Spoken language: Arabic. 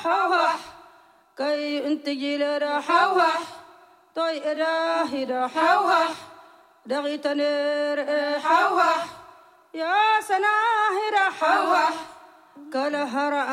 حوح كي انت جيل حوح طي إله حوح دغي تنير حوح يا سناهر حوح كالهر